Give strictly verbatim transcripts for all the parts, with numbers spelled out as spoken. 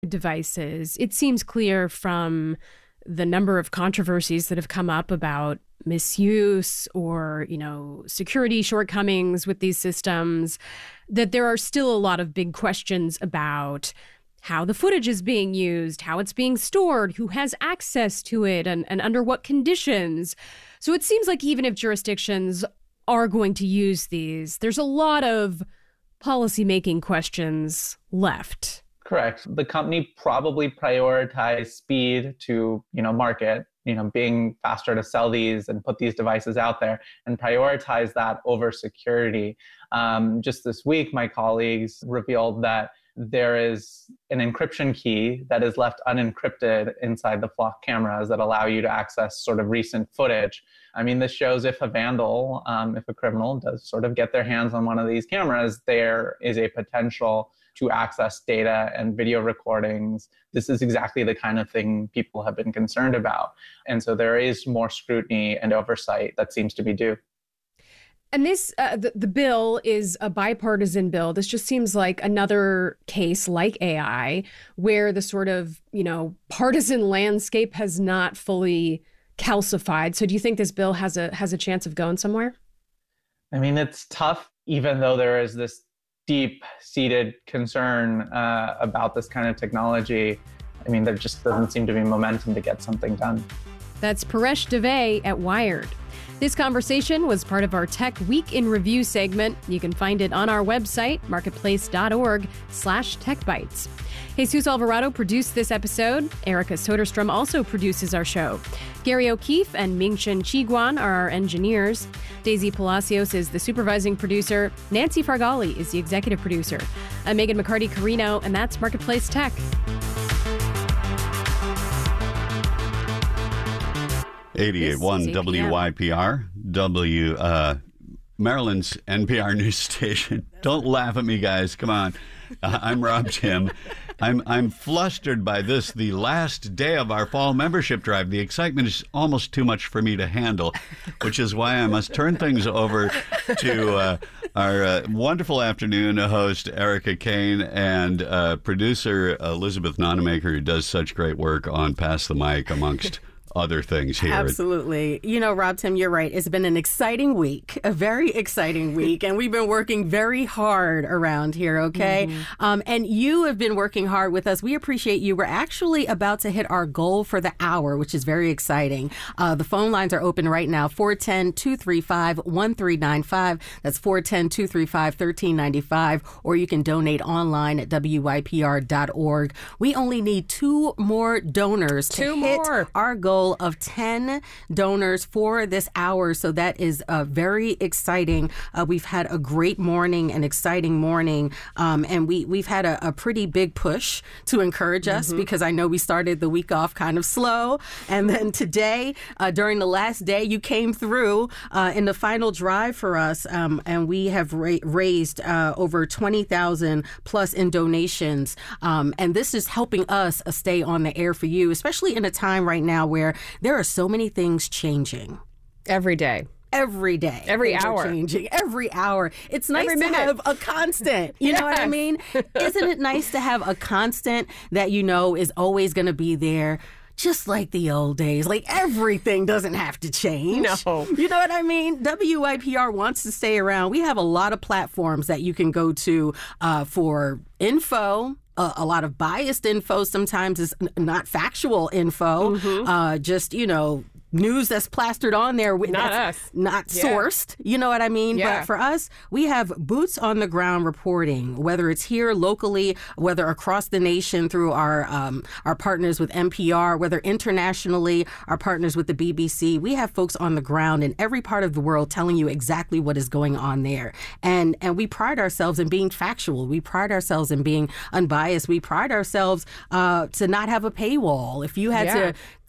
devices. It seems clear from the number of controversies that have come up about misuse or, you know, security shortcomings with these systems, that there are still a lot of big questions about how the footage is being used, how it's being stored, who has access to it, and, and under what conditions. So it seems like even if jurisdictions are going to use these, there's a lot of policymaking questions left. Correct. The company probably prioritized speed to, you know, market, you know, being faster to sell these and put these devices out there, and prioritize that over security. Um, just this week, my colleagues revealed that there is an encryption key that is left unencrypted inside the Flock cameras that allow you to access sort of recent footage. I mean, this shows if a vandal, um, if a criminal does sort of get their hands on one of these cameras, there is a potential to access data and video recordings. This is exactly the kind of thing people have been concerned about. And so there is more scrutiny and oversight that seems to be due. And this, uh, the, the bill is a bipartisan bill. This just seems like another case like A I where the sort of, you know, partisan landscape has not fully calcified. So do you think this bill has a has a chance of going somewhere? I mean, it's tough, even though there is this deep-seated concern uh, about this kind of technology. I mean, there just doesn't seem to be momentum to get something done. That's Paresh Dave at Wired. This conversation was part of our Tech Week in Review segment. You can find it on our website, marketplace.org slash techbytes. Jesus Alvarado produced this episode. Erica Soderstrom also produces our show. Gary O'Keefe and Mingchen Chiguan are our engineers. Daisy Palacios is the supervising producer. Nancy Fargali is the executive producer. I'm Megan McCarty-Carino, and that's Marketplace Tech. eighty-eight point one W Y P R, W, uh, Maryland's N P R news station. Don't laugh at me, guys. Come on. Uh, I'm Rob Tim. I'm I'm flustered by this, the last day of our fall membership drive. The excitement is almost too much for me to handle, which is why I must turn things over to uh, our uh, wonderful afternoon host, Erica Kane, and uh, producer Elizabeth Nonamaker, who does such great work on Pass the Mic, amongst other things here. Absolutely. You know, Rob Tim, you're right. It's been an exciting week, a very exciting week, and we've been working very hard around here, okay? Mm-hmm. Um, and you have been working hard with us. We appreciate you. We're actually about to hit our goal for the hour, which is very exciting. Uh, the phone lines are open right now, four one zero, two three five, one three nine five. That's four one zero, two three five, one three nine five, or you can donate online at W Y P R dot org. We only need two more donors to two hit more. our goal of ten donors for this hour. So that is uh, very exciting. Uh, we've had a great morning, an exciting morning, um, and we, we've had a, a pretty big push to encourage us mm-hmm. because I know we started the week off kind of slow. And then today, uh, during the last day, you came through uh, in the final drive for us, um, and we have ra- raised uh, over twenty thousand plus in donations. Um, and this is helping us uh, stay on the air for you, especially in a time right now where there are so many things changing. Every day. Every day. Every Things hour. Are changing. Every hour. It's nice Every to minute. have a constant. You Yes. know what I mean? Isn't it nice to have a constant that you know is always going to be there? Just like the old days, like everything doesn't have to change. No. You know what I mean? W Y P R wants to stay around. We have a lot of platforms that you can go to uh, for info. Uh, a lot of biased info sometimes is n- not factual info. Mm-hmm. Uh, just, you know, news that's plastered on there. Not that's us. Not Yeah. sourced. You know what I mean? Yeah. But for us, we have boots on the ground reporting, whether it's here locally, whether across the nation through our um, our partners with N P R, whether internationally, our partners with the B B C. We have folks on the ground in every part of the world telling you exactly what is going on there. And and we pride ourselves in being factual. We pride ourselves in being unbiased. We pride ourselves uh, to not have a paywall. If you had Yeah. to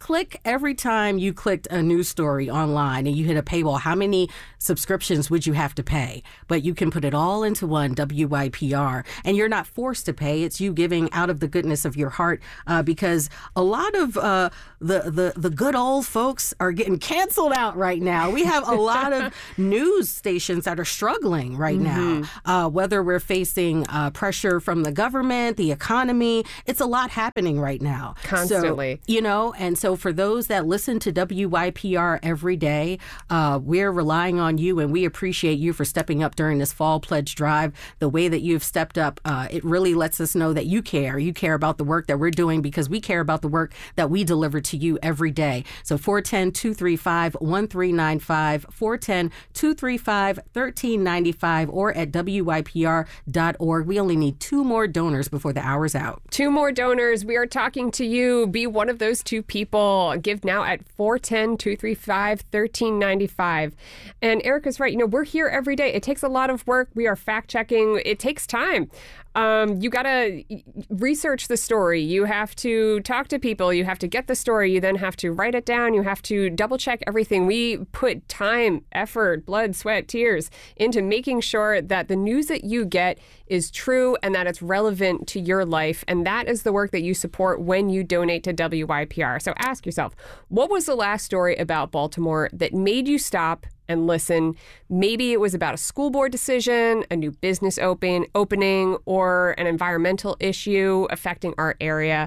click every time you clicked a news story online and you hit a paywall, how many subscriptions would you have to pay? But you can put it all into one, W Y P R, and you're not forced to pay. It's you giving out of the goodness of your heart, uh, because a lot of uh, the, the, the good old folks are getting canceled out right now. We have a lot of news stations that are struggling right mm-hmm. now, uh, whether we're facing uh, pressure from the government, the economy. It's a lot happening right now. Constantly. So, you know, and so for those that listen to W Y P R every day, uh, we're relying on you, and we appreciate you for stepping up during this fall pledge drive. The way that you've stepped up, uh, it really lets us know that you care. You care about the work that we're doing, because we care about the work that we deliver to you every day. So four one zero, two three five, one three nine five, four one zero, two three five, one three nine five, or at W Y P R dot org. We only need two more donors before the hour's out. Two more donors. We are talking to you. Be one of those two people. Give now at four one zero, two three five, one three nine five. And Erica's right. You know, we're here every day. It takes a lot of work. We are fact checking. It takes time. Um, you got to research the story. You have to talk to people. You have to get the story. You then have to write it down. You have to double check everything. We put time, effort, blood, sweat, tears into making sure that the news that you get is true and that it's relevant to your life. And that is the work that you support when you donate to W Y P R. So ask yourself, what was the last story about Baltimore that made you stop and listen? Maybe it was about a school board decision, a new business open opening, or an environmental issue affecting our area.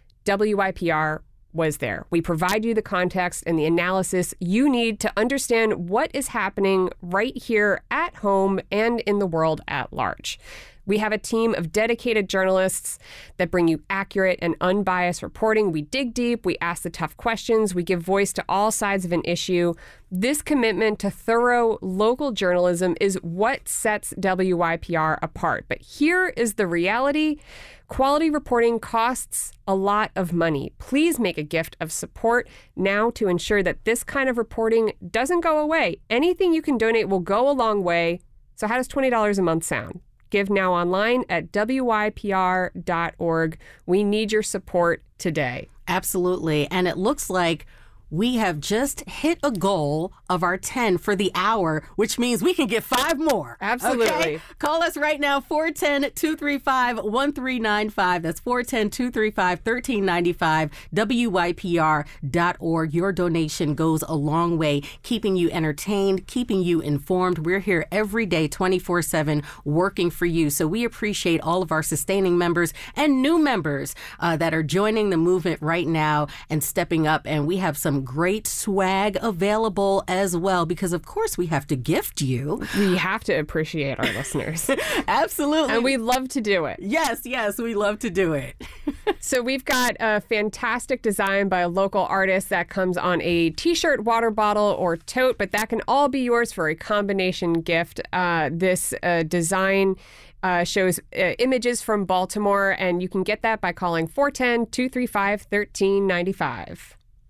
W Y P R was there. We provide you the context and the analysis you need to understand what is happening right here at home and in the world at large. We have a team of dedicated journalists that bring you accurate and unbiased reporting. We dig deep, we ask the tough questions, we give voice to all sides of an issue. This commitment to thorough local journalism is what sets W Y P R apart. But here is the reality. Quality reporting costs a lot of money. Please make a gift of support now to ensure that this kind of reporting doesn't go away. Anything you can donate will go a long way. So how does twenty dollars a month sound? Give now online at W Y P R dot org. We need your support today. Absolutely. And it looks like we have just hit a goal of our ten for the hour, which means we can get five more. Absolutely. Okay? Call us right now, four one zero, two three five, one three nine five. That's four one zero, two three five, one three nine five, W Y P R dot org. Your donation goes a long way, keeping you entertained, keeping you informed. We're here every day, twenty-four seven, working for you. So we appreciate all of our sustaining members and new members uh, that are joining the movement right now and stepping up. And we have some great swag available as well, because of course we have to gift you. We have to appreciate our listeners. Absolutely. And we love to do it. Yes, yes, we love to do it. So we've got a fantastic design by a local artist that comes on a t-shirt, water bottle, or tote, but that can all be yours for a combination gift. Uh, this uh, design Uh, shows uh, images from Baltimore, and you can get that by calling four one zero, two three five, one three nine five.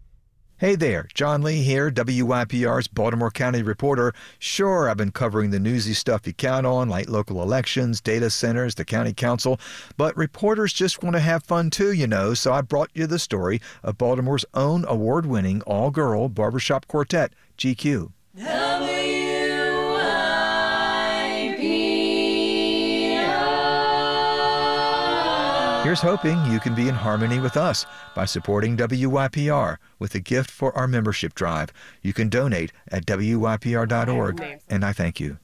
Hey there, John Lee here, W Y P R's Baltimore County reporter. Sure, I've been covering the newsy stuff you count on, like local elections, data centers, the county council, but reporters just want to have fun too, you know, so I brought you the story of Baltimore's own award-winning all-girl barbershop quartet, G Q. Here's hoping you can be in harmony with us by supporting W Y P R with a gift for our membership drive. You can donate at W Y P R dot org, and I thank you.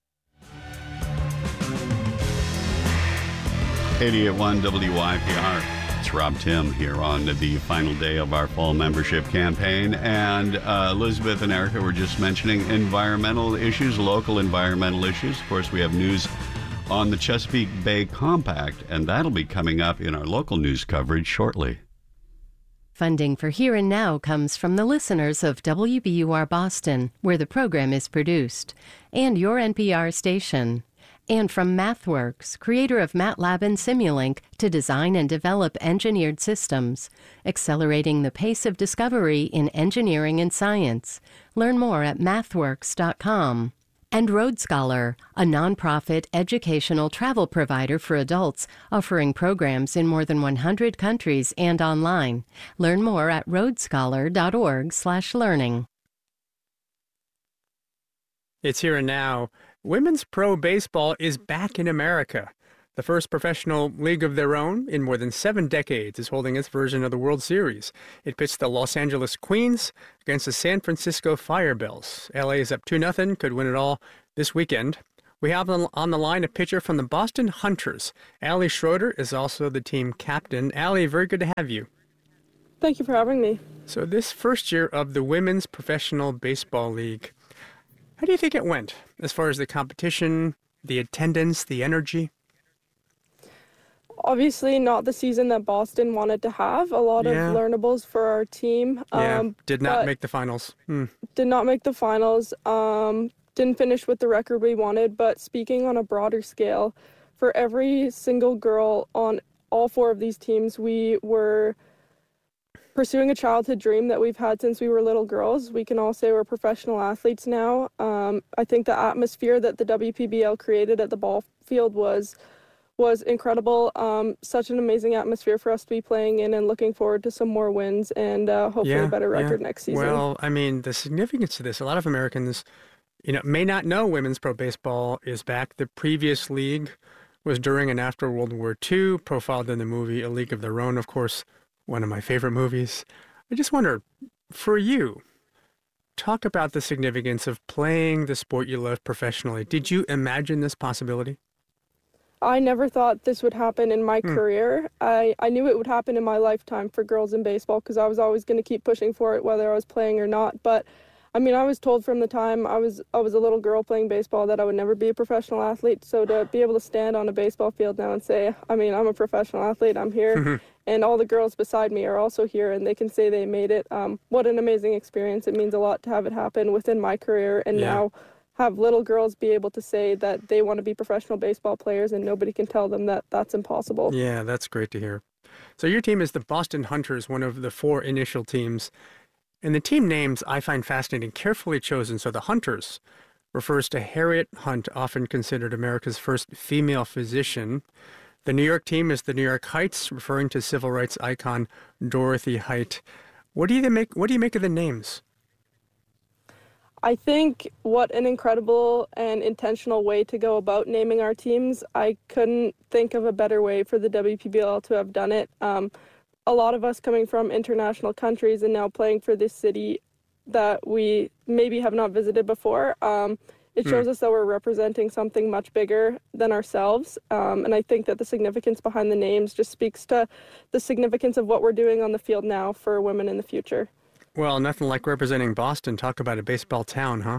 eighty-eight point one W Y P R. It's Rob Tim here on the final day of our fall membership campaign. And uh, Elizabeth and Erica were just mentioning environmental issues, local environmental issues. Of course, we have news on the Chesapeake Bay Compact, and that'll be coming up in our local news coverage shortly. Funding for Here and Now comes from the listeners of W B U R Boston, where the program is produced, and your N P R station. And from MathWorks, creator of MATLAB and Simulink, to design and develop engineered systems, accelerating the pace of discovery in engineering and science. Learn more at mathworks dot com. And Road Scholar, a nonprofit educational travel provider for adults offering programs in more than one hundred countries and online. Learn more at road scholar dot org slash learning. It's here and now. Women's pro baseball is back in America. The first professional league of their own in more than seven decades is holding its version of the World Series. It pits the Los Angeles Queens against the San Francisco Firebells. L A is up two nothing, could win it all this weekend. We have on the line a pitcher from the Boston Hunters. Allie Schroeder is also the team captain. Allie, very good to have you. Thank you for having me. So this first year of the Women's Professional Baseball League, how do you think it went as far as the competition, the attendance, the energy? Obviously not the season that Boston wanted to have. A lot yeah. of learnables for our team. Yeah, um, did not make the finals. Hmm. Did not make the finals. Um, didn't finish with the record we wanted. But speaking on a broader scale, for every single girl on all four of these teams, we were pursuing a childhood dream that we've had since we were little girls. We can all say we're professional athletes now. Um, I think the atmosphere that the W P B L created at the ball field was was incredible. Um, such an amazing atmosphere for us to be playing in, and looking forward to some more wins and uh, hopefully yeah, a better record yeah. next season. Well, I mean, the significance of this, a lot of Americans, you know, may not know women's pro baseball is back. The previous league was during and after World War Two, profiled in the movie A League of Their Own, of course, one of my favorite movies. I just wonder, for you, talk about the significance of playing the sport you love professionally. Did you imagine this possibility? I never thought this would happen in my Hmm. career. I, I knew it would happen in my lifetime for girls in baseball, because I was always going to keep pushing for it, whether I was playing or not. But I mean, I was told from the time I was I was a little girl playing baseball that I would never be a professional athlete. So to be able to stand on a baseball field now and say, I mean, I'm a professional athlete, I'm here, and all the girls beside me are also here, and they can say they made it. Um, what an amazing experience. It means a lot to have it happen within my career, and Yeah. now have little girls be able to say that they want to be professional baseball players, and nobody can tell them that that's impossible. Yeah, that's great to hear. So your team is the Boston Hunters, one of the four initial teams. And the team names I find fascinating, carefully chosen. So the Hunters refers to Harriet Hunt, often considered America's first female physician. The New York team is the New York Heights, referring to civil rights icon Dorothy Height. What do you make, what do you make of the names? I think what an incredible and intentional way to go about naming our teams. I couldn't think of a better way for the W P B L to have done it. Um, a lot of us coming from international countries and now playing for this city that we maybe have not visited before. Um, it shows mm. us that we're representing something much bigger than ourselves. Um, and I think that the significance behind the names just speaks to the significance of what we're doing on the field now for women in the future. Well, nothing like representing Boston. Talk about a baseball town, huh?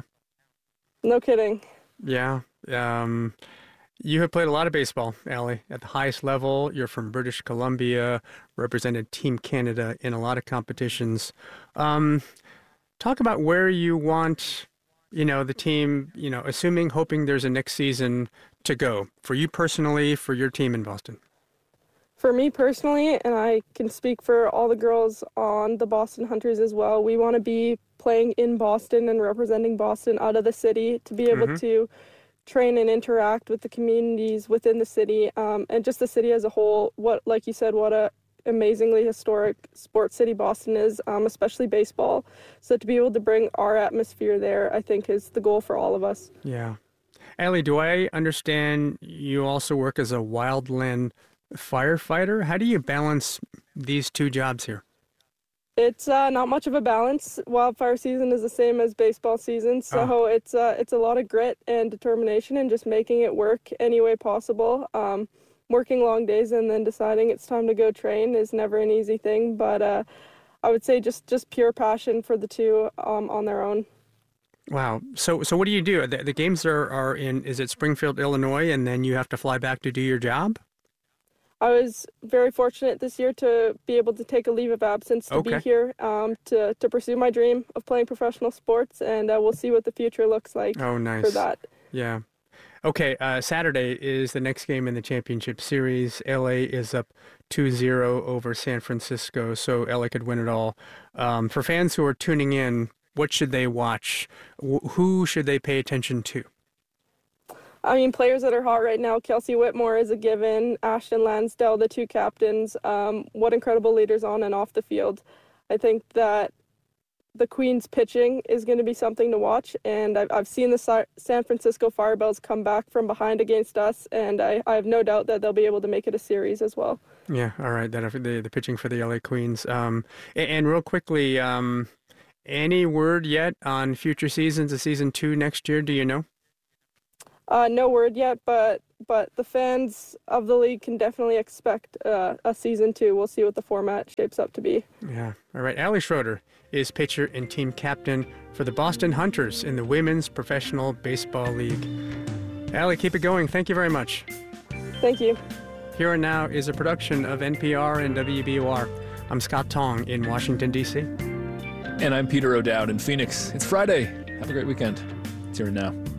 No kidding. Yeah. Um, you have played a lot of baseball, Allie, at the highest level. You're from British Columbia, represented Team Canada in a lot of competitions. Um, talk about where you want, you know, the team, you know, assuming, hoping there's a next season to go. For you personally, for your team in Boston. For me personally, and I can speak for all the girls on the Boston Hunters as well, we want to be playing in Boston and representing Boston out of the city, to be able mm-hmm. to train and interact with the communities within the city, um, and just the city as a whole. What, like you said, what a amazingly historic sports city Boston is, um, especially baseball. So to be able to bring our atmosphere there, I think, is the goal for all of us. Yeah. Allie, do I understand you also work as a wildland firefighter? How do you balance these two jobs here? It's uh, not much of a balance. Wildfire season is the same as baseball season, so oh. it's uh, it's a lot of grit and determination and just making it work any way possible. Um, working long days and then deciding it's time to go train is never an easy thing, but uh, I would say just, just pure passion for the two um, on their own. Wow. So so what do you do? The, the games are, are in, is it Springfield, Illinois, and then you have to fly back to do your job? I was very fortunate this year to be able to take a leave of absence to okay. be here um, to, to pursue my dream of playing professional sports, and uh, we'll see what the future looks like oh, nice. for that. Yeah. Okay, uh, Saturday is the next game in the championship series. L A is up two zero over San Francisco, so L A could win it all. Um, for fans who are tuning in, what should they watch? W- who should they pay attention to? I mean, players that are hot right now, Kelsey Whitmore is a given, Ashton Lansdale, the two captains. Um, what incredible leaders on and off the field. I think that the Queens pitching is going to be something to watch, and I've, I've seen the Sa- San Francisco Firebells come back from behind against us, and I, I have no doubt that they'll be able to make it a series as well. Yeah, all right, that the, the pitching for the L A Queens. Um, and, and real quickly, um, any word yet on future seasons, a season two next year, do you know? Uh, no word yet, but but the fans of the league can definitely expect uh, a season two. We'll see what the format shapes up to be. Yeah. All right. Allie Schroeder is pitcher and team captain for the Boston Hunters in the Women's Professional Baseball League. Allie, keep it going. Thank you very much. Thank you. Here and Now is a production of N P R and W B U R. I'm Scott Tong in Washington, D C. And I'm Peter O'Dowd in Phoenix. It's Friday. Have a great weekend. It's Here and Now.